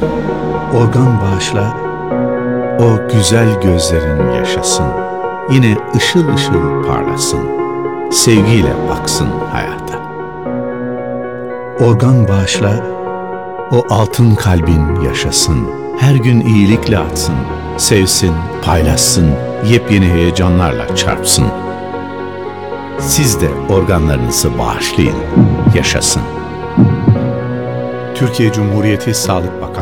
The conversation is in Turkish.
Organ bağışla, o güzel gözlerin yaşasın. Yine ışıl ışıl parlasın. Sevgiyle baksın hayata. Organ bağışla, o altın kalbin yaşasın. Her gün iyilikle atsın. Sevsin, paylaşsın, yepyeni heyecanlarla çarpsın. Siz de organlarınızı bağışlayın, yaşasın. Türkiye Cumhuriyeti Sağlık Bakanlığı